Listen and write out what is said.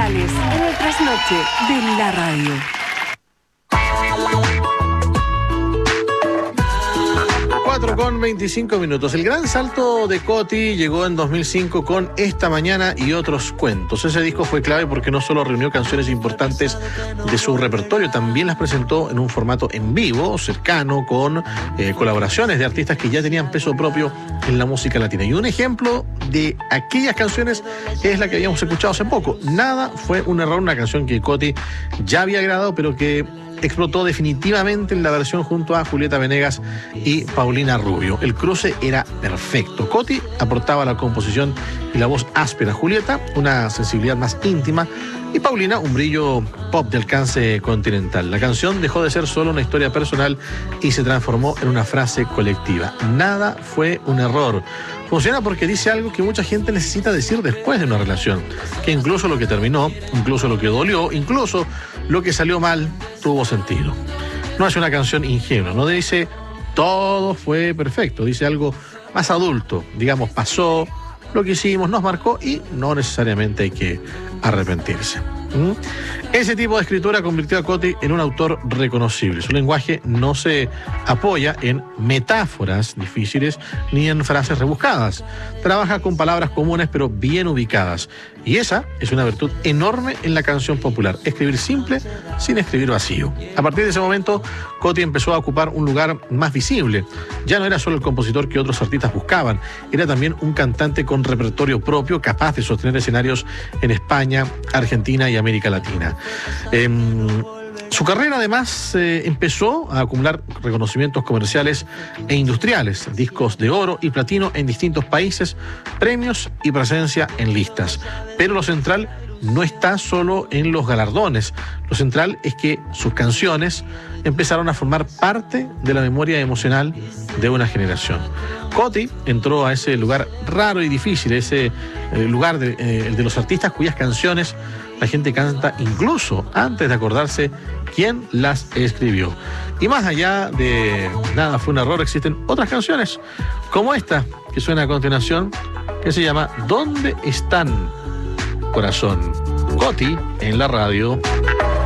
musicales en el trasnoche de la radio. 4:25. El gran salto de Coti llegó en 2005 con Esta Mañana y Otros Cuentos. Ese disco fue clave porque no solo reunió canciones importantes de su repertorio, también las presentó en un formato en vivo, cercano, con colaboraciones de artistas que ya tenían peso propio en la música latina. Y un ejemplo de aquellas canciones es la que habíamos escuchado hace poco. Nada fue un error, una canción que Coti ya había grabado, pero que explotó definitivamente en la versión junto a Julieta Venegas y Paulina Rubio. El cruce era perfecto. Coti aportaba la composición y la voz áspera. Julieta, una sensibilidad más íntima, y Paulina, un brillo pop de alcance continental. La canción dejó de ser solo una historia personal y se transformó en una frase colectiva. Nada fue un error. Funciona porque dice algo que mucha gente necesita decir después de una relación, que incluso lo que terminó, incluso lo que dolió, incluso lo que salió mal, tuvo sentido. No es una canción ingenua, no dice todo fue perfecto, dice algo más adulto, digamos, pasó, lo que hicimos nos marcó y no necesariamente hay que arrepentirse. Ese tipo de escritura convirtió a Coti en un autor reconocible. Su lenguaje no se apoya en metáforas difíciles ni en frases rebuscadas. Trabaja con palabras comunes pero bien ubicadas. Y esa es una virtud enorme en la canción popular. Escribir simple sin escribir vacío. A partir de ese momento, Coti empezó a ocupar un lugar más visible. Ya no era solo el compositor que otros artistas buscaban, era también un cantante con repertorio propio, capaz de sostener escenarios en España, Argentina y América Latina. Su carrera además empezó a acumular reconocimientos comerciales e industriales, discos de oro y platino en distintos países, premios y presencia en listas. Pero lo central no está solo en los galardones. Lo central es que sus canciones empezaron a formar parte de la memoria emocional de una generación. Coti entró a ese lugar raro y difícil, ese lugar el de los artistas cuyas canciones la gente canta incluso antes de acordarse quién las escribió. Y más allá de Nada fue un error, existen otras canciones, como esta que suena a continuación, que se llama ¿Dónde están, corazón? Coti en la radio.